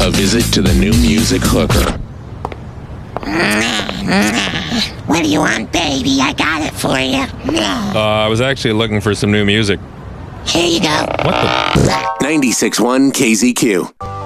A visit to the new music hooker. What do you want, baby? I got it for you. I was actually looking for some new music. Here you go. What the? 96.1 KZQ.